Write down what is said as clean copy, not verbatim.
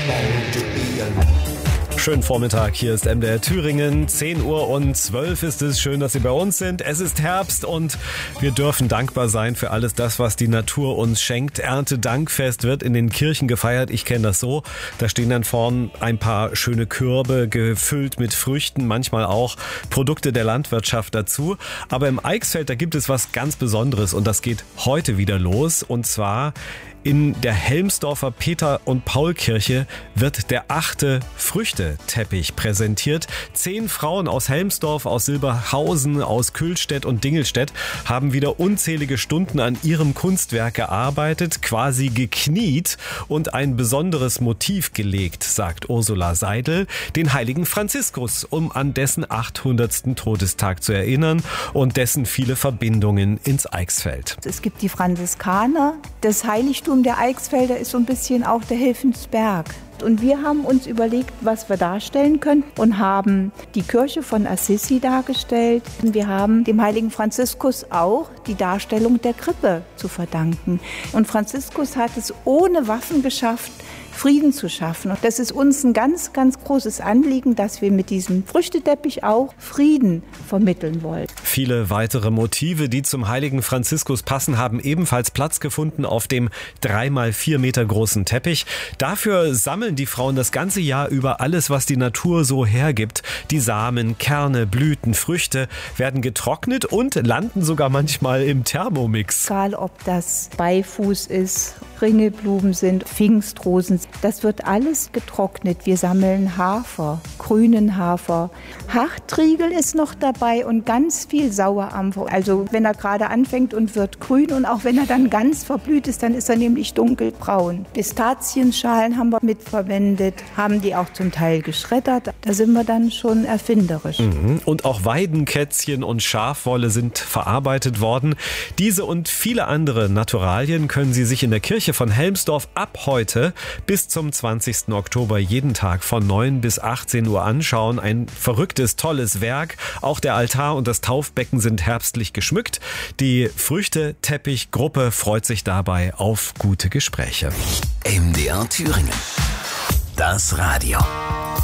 Schönen Vormittag, hier ist MDR Thüringen, 10:12 Uhr ist es. Schön, dass Sie bei uns sind. Es ist Herbst und wir dürfen dankbar sein für alles das, was die Natur uns schenkt. Erntedankfest wird in den Kirchen gefeiert, ich kenne das so. Da stehen dann vorn ein paar schöne Körbe, gefüllt mit Früchten, manchmal auch Produkte der Landwirtschaft dazu. Aber im Eichsfeld, da gibt es was ganz Besonderes und das geht heute wieder los. Und zwar in der Helmsdorfer Peter- und Paul-Kirche wird der 8. Früchteteppich präsentiert. 10 Frauen aus Helmsdorf, aus Silberhausen, aus Kühlstedt und Dingelstedt haben wieder unzählige Stunden an ihrem Kunstwerk gearbeitet, quasi gekniet und ein besonderes Motiv gelegt, sagt Ursula Seidel, den heiligen Franziskus, um an dessen 800. Todestag zu erinnern und dessen viele Verbindungen ins Eichsfeld. Es gibt die Franziskaner, das Heiligtum der Eichsfelder ist so ein bisschen auch der Hilfensberg. Und wir haben uns überlegt, was wir darstellen können und haben die Kirche von Assisi dargestellt. Wir haben dem heiligen Franziskus auch die Darstellung der Krippe zu verdanken. Und Franziskus hat es ohne Waffen geschafft, Frieden zu schaffen. Und das ist uns ein ganz, ganz großes Anliegen, dass wir mit diesem Früchteteppich auch Frieden vermitteln wollen. Viele weitere Motive, die zum heiligen Franziskus passen, haben ebenfalls Platz gefunden auf dem 3x4 Meter großen Teppich. Dafür sammeln die Frauen das ganze Jahr über alles, was die Natur so hergibt. Die Samen, Kerne, Blüten, Früchte werden getrocknet und landen sogar manchmal im Thermomix. Egal, ob das Beifuß ist, Ringelblumen sind, Pfingstrosen, das wird alles getrocknet. Wir sammeln Hafer, grünen Hafer. Hartriegel ist noch dabei und ganz viel Sauerampfer. Also wenn er gerade anfängt und wird grün und auch wenn er dann ganz verblüht ist, dann ist er nämlich dunkelbraun. Pistazienschalen haben wir mitverwendet, haben die auch zum Teil geschreddert. Da sind wir dann schon erfinderisch. Und auch Weidenkätzchen und Schafwolle sind verarbeitet worden. Diese und viele andere Naturalien können Sie sich in der Kirche von Helmsdorf ab heute bis zum 20. Oktober jeden Tag von 9 bis 18 Uhr anschauen. Ein verrücktes, tolles Werk. Auch der Altar und das Taufbecken sind herbstlich geschmückt. Die Früchteteppichgruppe freut sich dabei auf gute Gespräche. MDR Thüringen. Das Radio.